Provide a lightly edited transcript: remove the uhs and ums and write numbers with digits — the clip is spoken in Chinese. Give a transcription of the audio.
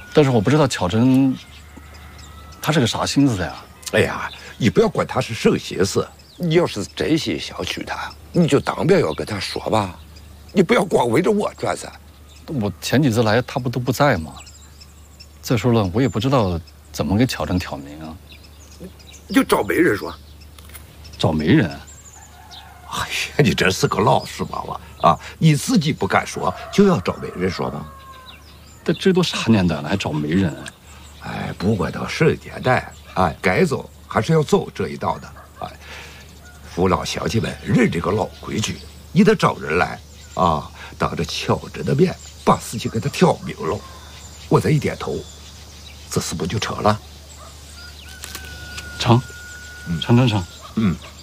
但是我不知道巧珍，她是个啥心思呀？ 哎呀，你不要管她是什么心思，你要是真心想娶她，你就当面要跟她说吧，你不要光围着我转噻。 我前几次来，她不都不在吗？再说了，我也不知道怎么给巧珍挑明啊。 你就找媒人说。 找媒人？ 哎呀，你真是个老实娃娃啊！你自己不敢说，就要找媒人说吗？ 这都啥年代了，还找媒人？ 哎，不管到什么年代，哎，该走还是要走这一道的。哎，父老乡亲们认这个老规矩，你得找人来啊，当着巧珍的面把事情给他挑明了。我再一点头，这事不就成了？ 成，成。嗯。